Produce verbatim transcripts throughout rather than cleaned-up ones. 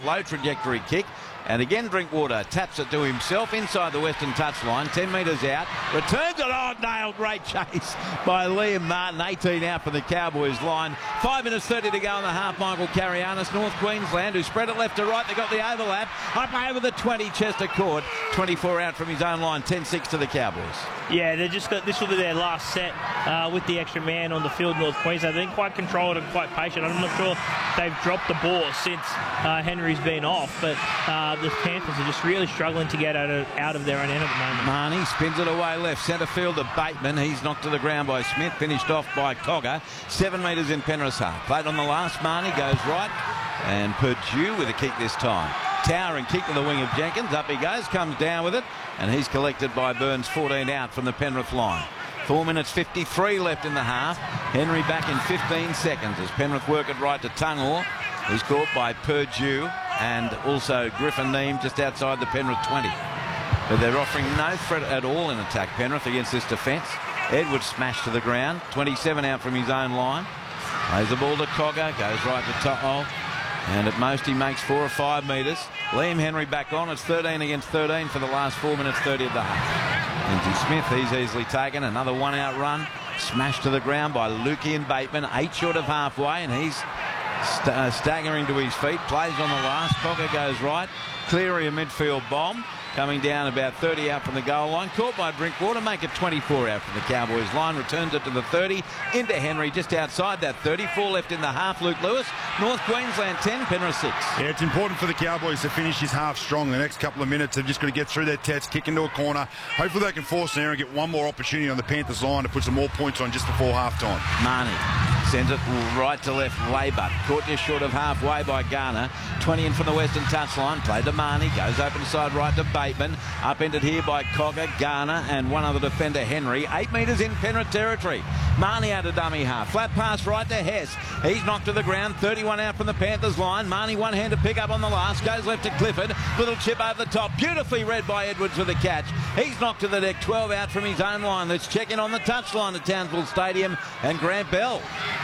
low trajectory kick. And again, Drinkwater taps it to himself inside the western touchline, ten metres out, returns it. Oh, nailed, great chase by Liam Martin, eighteen out for the Cowboys line. Five minutes thirty to go in the half. Michael Carianis, North Queensland, who spread it left to right. They got the overlap up over the twenty. Chester Court, twenty-four out from his own line, ten six to the Cowboys. Yeah, they just got this will be their last set uh, with the extra man on the field. North Queensland, they've been quite controlled and quite patient. I'm not sure they've dropped the ball since uh, Henry's been off, but uh, the Panthers are just really struggling to get out of, out of their own end at the moment. Marnie spins it away left centre field to Bateman. He's knocked to the ground by Smith, finished off by Cogger. Seven metres in Penrith's half. Played on the last. Marnie goes right, and Purdue with a kick this time. Towering kick to the wing of Jenkins. Up he goes, comes down with it, and he's collected by Burns. fourteen out from the Penrith line. Four minutes fifty-three left in the half. Henry back in fifteen seconds as Penrith work it right to Tungor. He's caught by Purdue and also Griffin Neame just outside the Penrith twenty. But they're offering no threat at all in attack, Penrith, against this defence. Edwards smashed to the ground. twenty-seven out from his own line. Plays the ball to Cogger, goes right to top hole. And at most he makes four or five metres. Liam Henry back on. It's thirteen against thirteen for the last four minutes thirty of the half. Lindsay Smith, he's easily taken. Another one-out run. Smashed to the ground by Lukey and Bateman. Eight short of halfway, and he's st uh, staggering to his feet. Plays on the last. Cogger goes right. Cleary a midfield bomb. Coming down about thirty out from the goal line. Caught by Drinkwater. Make it twenty-four out from the Cowboys line. Returns it to the thirty. Into Henry just outside that thirty. Four left in the half. Luke Lewis. North Queensland ten. Penrith six. Yeah, it's important for the Cowboys to finish this half strong. The next couple of minutes, they've just got to get through their test, kick into a corner. Hopefully they can force an error and get one more opportunity on the Panthers line to put some more points on just before half time. Marnie sends it right to left. Laybutt caught just short of halfway by Garner. twenty in from the western touchline. Played to Marnie. Goes open side right to Bateman. Upended here by Cogger, Garner, and one other defender, Henry. Eight metres in Penrith territory. Marnie out of dummy half. Flat pass right to Hess. He's knocked to the ground. thirty-one out from the Panthers line. Marnie one-handed pick up on the last. Goes left to Clifford. Little chip over the top. Beautifully read by Edwards with the catch. He's knocked to the deck. twelve out from his own line. Let's check in on the touchline at Townsville Stadium and Grant Bell.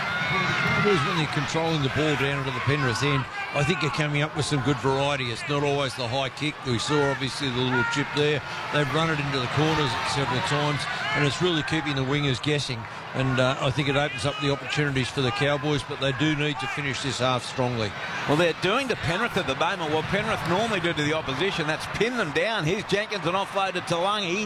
When they're controlling the ball down into the Penrith end, I think they're coming up with some good variety. It's not always the high kick. We saw obviously the little chip there. They've run it into the corners several times, and it's really keeping the wingers guessing. And uh, I think it opens up the opportunities for the Cowboys, but they do need to finish this half strongly. Well, they're doing to Penrith at the moment what Penrith normally do to the opposition. That's pin them down. Here's Jenkins, an offload to Talangi.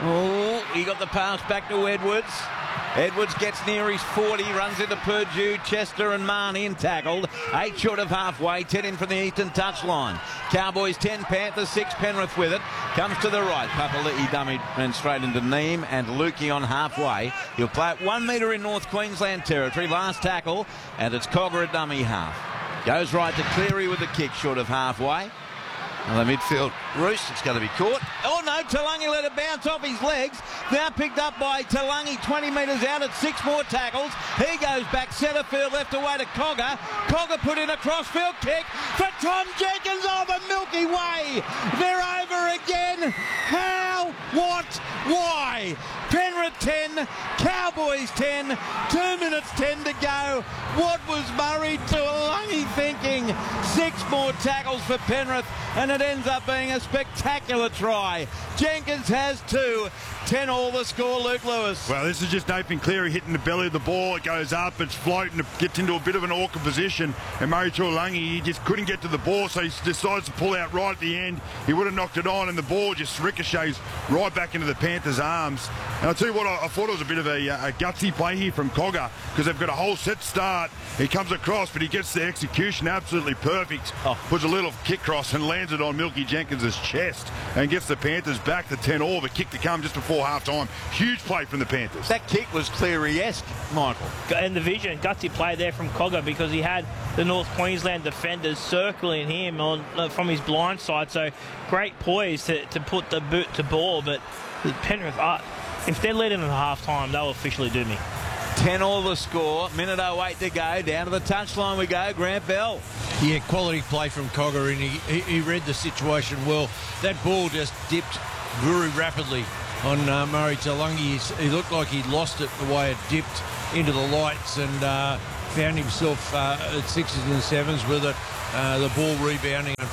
Oh, he got the pass back to Edwards. Edwards gets near his forty, runs into Purdue, Chester and Marnie and tackled. Eight short of halfway, ten in from the eastern touchline. Cowboys ten, Panthers six, Penrith with it. Comes to the right. Papali'i dummied and straight into Neame and Lukey on halfway. He'll play it one metre in North Queensland territory. Last tackle, and it's Cogger at dummy half. Goes right to Cleary with the kick short of halfway. Another midfield roost. It's going to be caught. Oh no, Talangi let it bounce off his legs. Now picked up by Talangi, twenty metres out at six more tackles. He goes back centre field left away to Cogger. Cogger put in a crossfield kick for Tom Jenkins. Oh, the Milky Way. They're over again. How? What? Why? Penrith ten, Cowboys ten, two minutes ten to go. What was Murray Talangi thinking? Six more tackles for Penrith, and it ends up being a spectacular try. Jenkins has two. ten all the score, Luke Lewis. Well, this is just Nathan Cleary hitting the belly of the ball. It goes up, it's floating, it gets into a bit of an awkward position. And Murray Talangi, he just couldn't get to the ball, so he decides to pull out right at the end. He would have knocked it on, and the ball just ricochets right back into the Panthers' arms. And I'll tell you what, I, I thought it was a bit of a, a gutsy play here from Cogger, because they've got a whole set start. He comes across, but he gets the execution absolutely perfect. Oh. Puts a little kick cross and lands it on Milky Jenkins' chest and gets the Panthers back to ten all. The kick to come just before half-time. Huge play from the Panthers. That kick was Cleary-esque, Michael. And the vision, gutsy play there from Cogger, because he had the North Queensland defenders circling him on uh, from his blind side. So great poise to, to put the boot to ball. But the Penrith, uh, if they're leading at half-time, they'll officially do me. ten all the score. Minute oh eight to go. Down to the touchline we go. Grant Bell. Yeah, quality play from Cogger, and he, he, he read the situation well. That ball just dipped very rapidly on uh, Murray Talangi. He looked like he'd lost it the way it dipped into the lights, and uh, found himself uh, at sixes and sevens with it. Uh, the ball rebounding and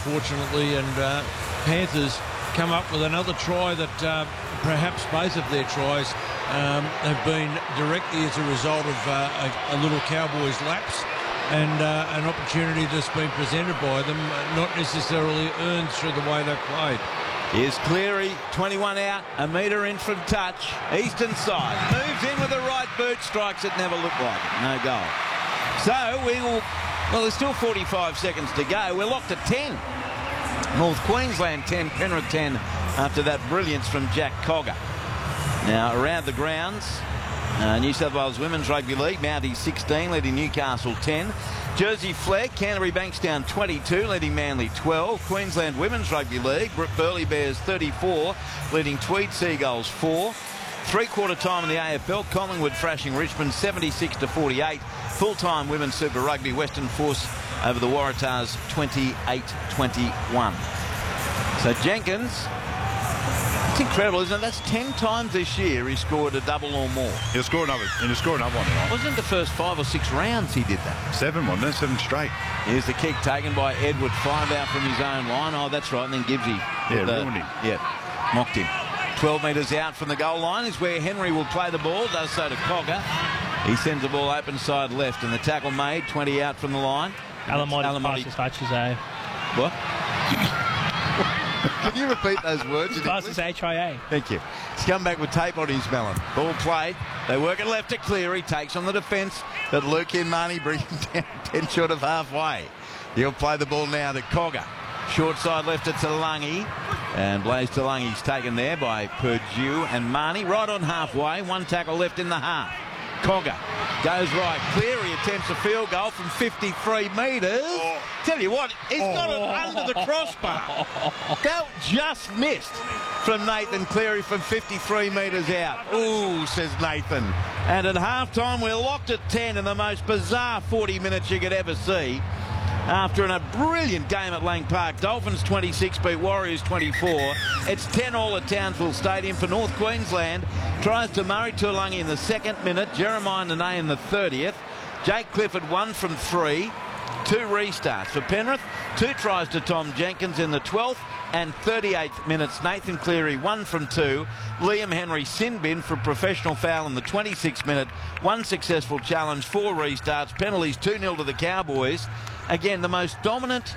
unfortunately, and uh, Panthers come up with another try that uh, perhaps both of their tries um, have been directly as a result of uh, a, a little Cowboys lapse and uh, an opportunity that's been presented by them, not necessarily earned through the way they've played. Here's Cleary, twenty-one out, a metre in from touch. Eastern side, moves in with the right boot, strikes it, never looked like it, no goal. So we will, well, there's still forty-five seconds to go. We're locked at ten. North Queensland ten, Penrith ten, after that brilliance from Jack Cogger. Now around the grounds, uh, New South Wales Women's Rugby League, Mountie sixteen, leading Newcastle ten. Jersey Flegg, Canterbury Bankstown twenty-two, leading Manly twelve. Queensland Women's Rugby League, Burleigh Bears thirty-four, leading Tweed Seagulls four. Three-quarter time in the A F L, Collingwood thrashing Richmond seventy-six to forty-eight. Full-time Women's Super Rugby, Western Force over the Waratahs twenty-eight twenty-one. So Jenkins, it's incredible, isn't it? That's ten times this year he scored a double or more. He'll score another, and he'll score another one tonight. Wasn't it the first five or six rounds he did that? Seven, wasn't it? Seven straight. Here's the kick taken by Edward, five out from his own line. Oh, that's right, and then Gibbsy. Yeah, the, ruined him. Yeah, mocked him. twelve metres out from the goal line is where Henry will play the ball, does so to Cogger. He sends the ball open side left, and the tackle made, twenty out from the line. Alamotti passes Hutchins, eh? What? Can you repeat those words? Passes H I A. Thank you. He's come back with tape on his melon. Ball played. They work it left to Cleary. Takes on the defence, but Luke Inmani brings him down ten short of halfway. He'll play the ball now to Cogger. Short side left it to Lungy. And Blaze Talangi's taken there by Purdue and Marnie. Right on halfway. One tackle left in the half. Cogger goes right. Cleary attempts a field goal from fifty-three metres. Oh. Tell you what, he's oh. got it under the crossbar. That just missed from Nathan Cleary from fifty-three metres out. Ooh, says Nathan. And at half-time, we're locked at ten in the most bizarre forty minutes you could ever see. After a brilliant game at Lang Park, Dolphins twenty-six beat Warriors twenty-four. It's ten all at Townsville Stadium for North Queensland. Tries to Murray Tuilagi in the second minute, Jeremiah Nene in the thirtieth. Jake Clifford one from three. Two restarts for Penrith. Two tries to Tom Jenkins in the twelfth and thirty-eighth minutes. Nathan Cleary one from two. Liam Henry sin bin for a professional foul in the twenty-sixth minute. One successful challenge, four restarts, penalties two nil to the Cowboys. Again, the most dominant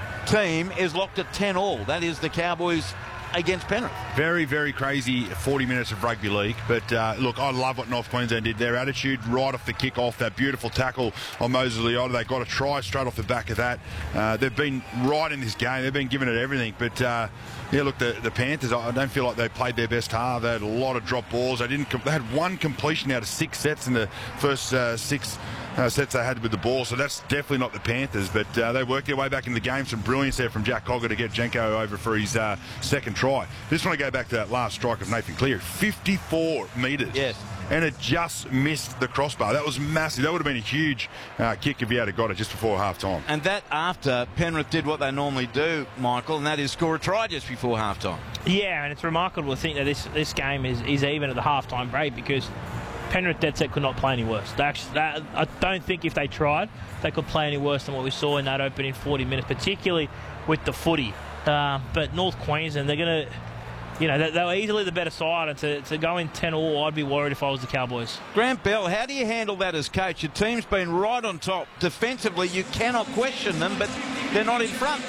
team is locked at ten all. That is the Cowboys against Penrith. Very, very crazy forty minutes of rugby league. But uh, look, I love what North Queensland did. Their attitude right off the kick-off, that beautiful tackle on Moses Leota. They got a try straight off the back of that. Uh, they've been right in this game. They've been giving it everything. But uh, yeah, look, the, the Panthers, I don't feel like they played their best half. They had a lot of drop balls. They didn't. They had one completion out of six sets in the first uh, six Uh, sets they had with the ball, so that's definitely not the Panthers, but uh, they worked their way back in the game. Some brilliance there from Jack Cogger to get Jenko over for his uh, second try. Just want to go back to that last strike of Nathan Cleary, fifty-four metres. Yes. And it just missed the crossbar. That was massive. That would have been a huge uh, kick if he had got it just before half-time. And that after Penrith did what they normally do, Michael, and that is score a try just before half-time. Yeah, and it's remarkable to think that this, this game is, is even at the half-time break, because Penrith dead set could not play any worse. They actually, they, I don't think if they tried, they could play any worse than what we saw in that opening forty minutes, particularly with the footy. Uh, but North Queensland, they're going to, you know, they, they were easily the better side, and to, to go in ten all, I'd be worried if I was the Cowboys. Grant Bell, how do you handle that as coach? Your team's been right on top. Defensively, you cannot question them, but they're not in front.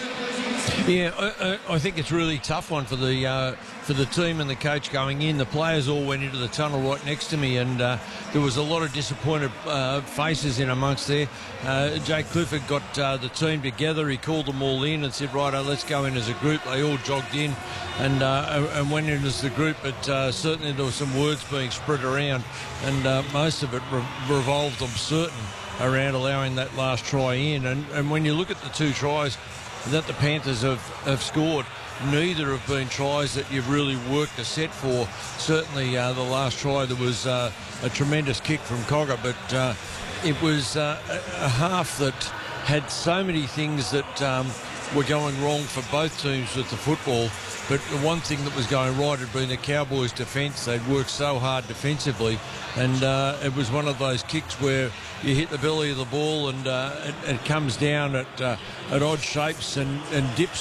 Yeah, I, I think it's a really tough one for the uh, for the team and the coach going in. The players all went into the tunnel right next to me, and uh, there was a lot of disappointed uh, faces in amongst there. Uh, Jake Clifford got uh, the team together. He called them all in and said, "Righto, let's go in as a group." They all jogged in and uh, and went in as the group, but uh, certainly there were some words being spread around, and uh, most of it re- revolved, I'm certain, around allowing that last try in. And, and when you look at the two tries that the Panthers have, have scored, neither have been tries that you've really worked a set for. Certainly uh, the last try, there was uh, a tremendous kick from Cogger, but uh, it was uh, a, a half that had so many things that um, were going wrong for both teams with the football. But the one thing that was going right had been the Cowboys' defence. They'd worked so hard defensively, and uh, it was one of those kicks where you hit the belly of the ball and uh, it, it comes down at, uh, at odd shapes and, and dips